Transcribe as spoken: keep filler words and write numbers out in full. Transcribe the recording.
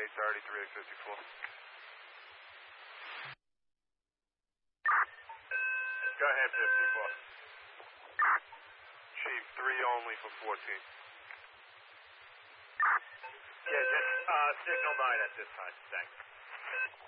thirty, three eight fifty-four. Go ahead, fifty-four. Chief, three only for fourteen. Yeah, just uh, signal nine at this time. Thanks.